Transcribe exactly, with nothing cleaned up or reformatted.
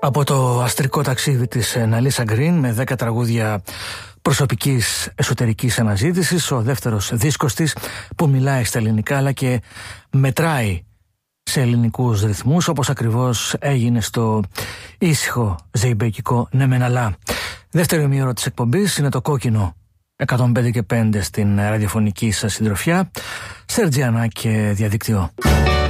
Από το αστρικό ταξίδι της Ναλίσα Γκριν με δέκα τραγούδια προσωπικής εσωτερικής αναζήτησης, ο δεύτερος δίσκος της που μιλάει στα ελληνικά αλλά και μετράει σε ελληνικούς ρυθμούς, όπως ακριβώς έγινε στο ήσυχο ζεϊμπέκικο «Ναι μεν αλλά». Δεύτερο ημίωρο της εκπομπής είναι το κόκκινο εκατόν πέντε και πέντε στην ραδιοφωνική σας συντροφιά, Σερτζιανά και διαδίκτυο.